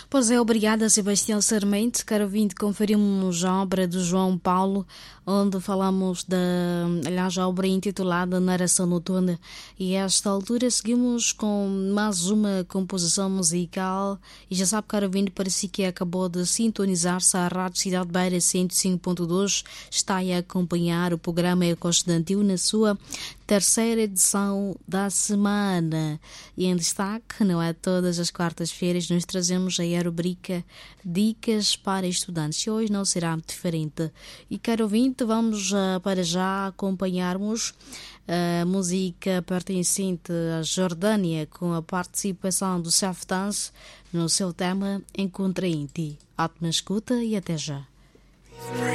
Pois é, obrigada Sebastião Sarmento. Caro ouvinte, conferimos a obra do João Paulo, onde falamos aliás, a obra intitulada Narração Noturna. E a esta altura seguimos com mais uma composição musical. E já sabe, caro ouvinte, parece que acabou de sintonizar-se à Rádio Cidade Beira 105.2. Está a acompanhar o programa Ecoestudantil na sua terceira edição da semana. E em destaque, não é, todas as quartas-feiras nós trazemos a rubrica Dicas para Estudantes. E hoje não será diferente. E, caro ouvinte, vamos para já acompanharmos a música pertencente à Jordânia com a participação do Self Dance no seu tema Encontrei em Ti. Ótima escuta e até já.